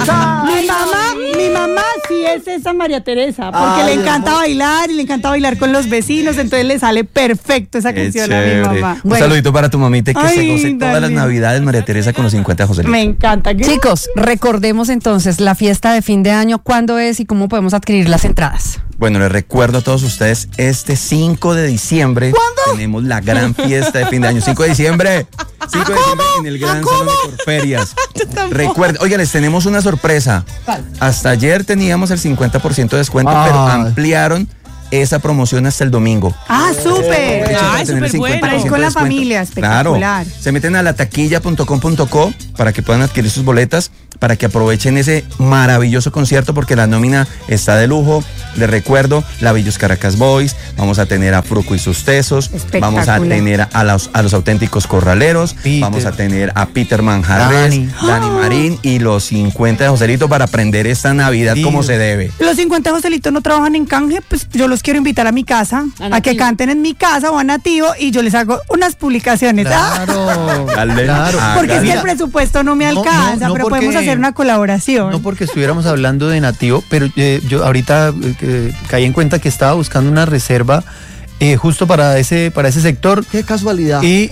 Mi mamá sí es esa María Teresa, porque le encanta bailar y le encanta bailar con los vecinos, entonces le sale perfecto esa canción a mi mamá. Un saludito para tu mamita que se goce todas las navidades, María Teresa, con los 50 de Joselito. Me encanta. Chicos, recordemos entonces la fiesta de fin de año, ¿cuándo es y cómo podemos adquirir las entradas? Bueno, les recuerdo a todos ustedes, este 5 de diciembre tenemos la gran fiesta de fin de año. 5 de diciembre. 5 de diciembre en el Gran Salón de Corferias. Recuerden, oigan, les tenemos una sorpresa. Hasta ayer teníamos el 50% de descuento, pero ampliaron esa promoción hasta el domingo. Súper. Súper bueno. Para ir con la familia, espectacular. Claro. Se meten a lataquilla.com.co para que puedan adquirir sus boletas, para que aprovechen ese maravilloso concierto, porque la nómina está de lujo. Les recuerdo, la Villos Caracas Boys, vamos a tener a Fruco y sus Tesos, vamos a tener a los auténticos corraleros, vamos a tener a Peter Manjarres, Dani Marín y los 50 de Joselito para aprender esta Navidad como se debe. Los 50 de Joselito no trabajan en canje, pues yo los quiero invitar a mi casa, a que canten en mi casa o a Nativo y yo les hago unas publicaciones. Claro. Porque es que el presupuesto no me alcanza, pero podemos hacer una colaboración. No porque estuviéramos hablando de Nativo, pero yo ahorita caí en cuenta que estaba buscando una reserva justo para ese sector. Qué casualidad. Y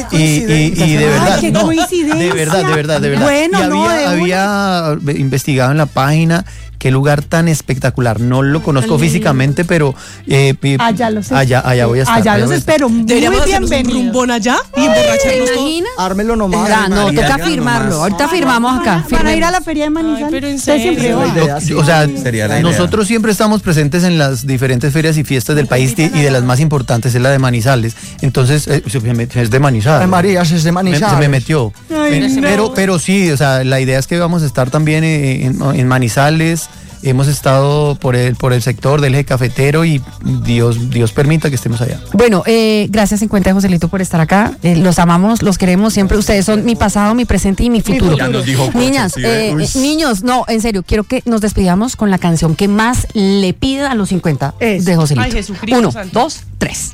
de verdad. Qué coincidencia. De verdad. Bueno, y había investigado en la página. Qué lugar tan espectacular. No lo conozco físicamente, pero allá los allá voy a estar. Allá los espero. Muy bienvenidos. Un rumbón allá y emborracharnos todos. Ármelo nomás. No, toca firmarlo. Ahorita firmamos acá. Para ir a la feria de Manizales. Pero en serio. Siempre va. O sea, nosotros siempre estamos presentes en las diferentes ferias y fiestas del país y de las más importantes es la de Manizales. Entonces, es de Manizales. Marías es de Manizales. Se me metió. Pero sí, o sea, la idea es que vamos a estar también en Manizales. Hemos estado por el sector del eje cafetero y Dios permita que estemos allá. Bueno, gracias 50 de Joselito por estar acá. Los amamos, los queremos siempre. Ustedes son mi pasado, mi presente y mi futuro. Niñas, niños, no, en serio, quiero que nos despidamos con la canción que más le pida a los 50 de Joselito. Ay, Jesucristo 1, santo. 2, 3.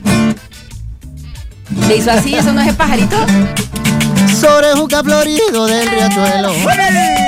¿Le hizo así? ¿Eso no es el pajarito? Sobre Juca Florido del Riachuelo.